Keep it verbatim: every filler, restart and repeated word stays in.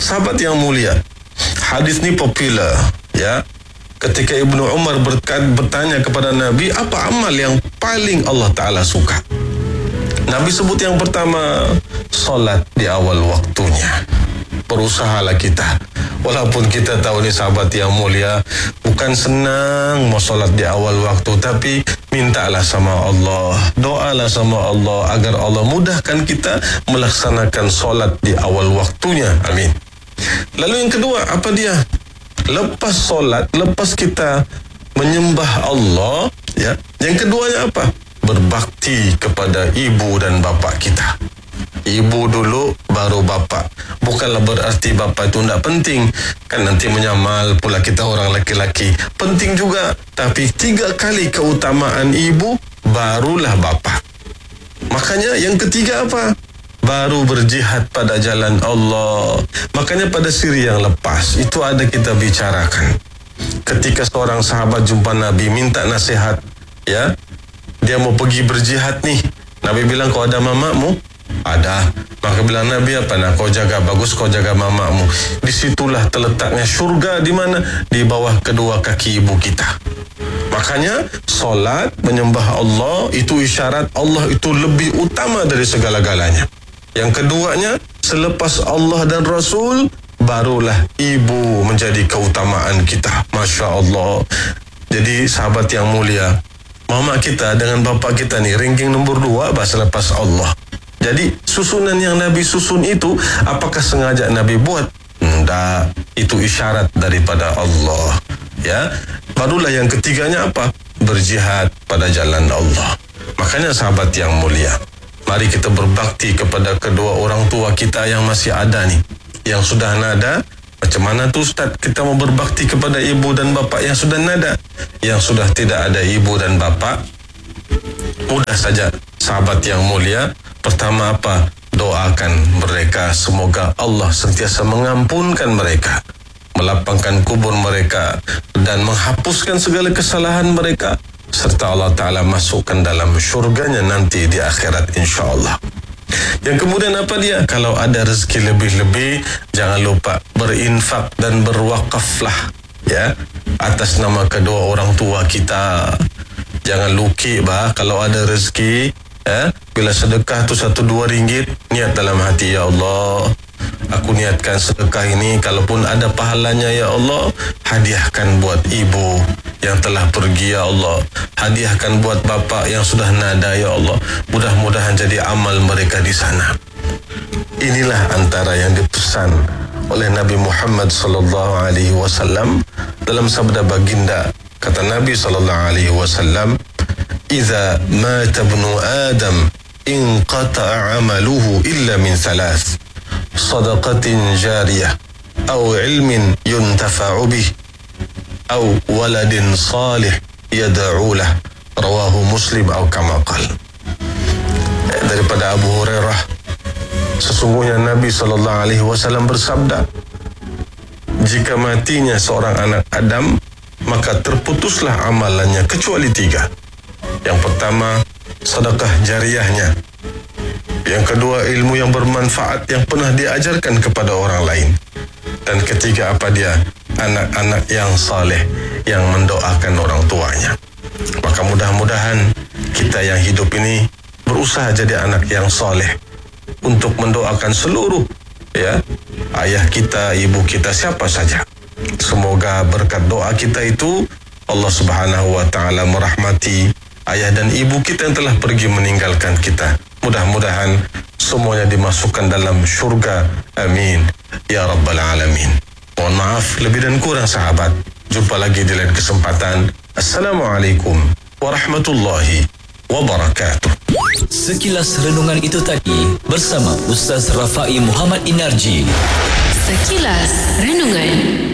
Sahabat yang mulia, hadis ni popular, ya. Ketika Ibnu Umar bertanya kepada Nabi, apa amal yang paling Allah Ta'ala suka? Nabi sebut yang pertama, solat di awal waktunya. Berusahalah kita. Walaupun kita tahu ni sahabat yang mulia, bukan senang mau solat di awal waktu, tapi mintalah sama Allah, doalah sama Allah agar Allah mudahkan kita melaksanakan solat di awal waktunya. Amin. Lalu yang kedua, apa dia? Lepas solat, lepas kita menyembah Allah, ya, yang keduanya apa? Berbakti kepada ibu dan bapa kita. Ibu dulu baru bapa. Bukanlah berarti bapa itu tidak penting, kan nanti menyamal pula kita orang laki-laki. Penting juga, tapi tiga kali keutamaan ibu, barulah bapa. Makanya yang ketiga apa? Baru berjihad pada jalan Allah. Makanya pada siri yang lepas itu ada kita bicarakan. Ketika seorang sahabat jumpa Nabi minta nasihat, ya, dia mau pergi berjihad nih. Nabi bilang, kau ada mamamu? Ada. Maka bilang Nabi, apa nak kau jaga? Bagus kau jaga mamamu. Disitulah terletaknya syurga. Di mana? Di bawah kedua kaki ibu kita. Makanya solat, menyembah Allah, itu isyarat Allah itu lebih utama dari segala-galanya. Yang keduanya, selepas Allah dan Rasul, barulah ibu menjadi keutamaan kita. Masya Allah. Jadi sahabat yang mulia, mama kita dengan bapa kita ni ranking nombor dua bahasa lepas Allah. Jadi susunan yang Nabi susun itu, apakah sengaja Nabi buat? Tidak. Itu isyarat daripada Allah. Ya. Barulah yang ketiganya apa? Berjihad pada jalan Allah. Makanya sahabat yang mulia, mari kita berbakti kepada kedua orang tua kita yang masih ada nih. Yang sudah nada, macam mana tu Ustaz kita mau berbakti kepada ibu dan bapa yang sudah nada? Yang sudah tidak ada ibu dan bapa, mudah saja sahabat yang mulia. Pertama apa? Doakan mereka semoga Allah sentiasa mengampunkan mereka, melapangkan kubur mereka dan menghapuskan segala kesalahan mereka, serta Allah Ta'ala masukkan dalam syurganya nanti di akhirat insyaAllah. Yang kemudian apa dia? Kalau ada rezeki lebih-lebih, jangan lupa berinfak dan berwakaflah, ya, atas nama kedua orang tua kita. Jangan luki bah kalau ada rezeki, ya, bila sedekah tu satu dua ringgit, niat dalam hati, ya Allah, aku niatkan sedekah ini, kalaupun ada pahalanya ya Allah, hadiahkan buat ibu yang telah pergi ya Allah, hadiahkan buat bapa yang sudah nada ya Allah, mudah-mudahan jadi amal mereka di sana. Inilah antara yang dipesan oleh Nabi Muhammad sallallahu alaihi wasallam dalam sabda baginda. Kata Nabi sallallahu alaihi wasallam, "Idza mata ibnu Adam inqata'a 'amaluhu illa min thalath, sadaqatin jariyah, aw 'ilmin yuntafa'u bih, aw waladin salih yad'u lah." Rawahu Muslim atau kama qala. Daripada Abu Hurairah, sesungguhnya Nabi sallallahu alaihi wasallam bersabda, jika matinya seorang anak Adam, maka terputuslah amalannya kecuali tiga. Yang pertama, sedekah jariahnya. Yang kedua, ilmu yang bermanfaat yang pernah diajarkan kepada orang lain. Dan ketiga, apa dia? Anak-anak yang saleh yang mendoakan orang tuanya. Maka mudah-mudahan kita yang hidup ini berusaha jadi anak yang saleh untuk mendoakan seluruh, ya, ayah kita, ibu kita, siapa saja. Semoga berkat doa kita itu Allah Subhanahu wa taala merahmati ayah dan ibu kita yang telah pergi meninggalkan kita. Mudah-mudahan semuanya dimasukkan dalam syurga. Amin ya rabbal alamin. Mohon maaf lebih dan kurang sahabat. Jumpa lagi di lain kesempatan. Assalamualaikum warahmatullahi wabarakatuh. Sekilas renungan itu tadi bersama Ustaz Rafai Muhammad Inarji. Sekilas Renungan.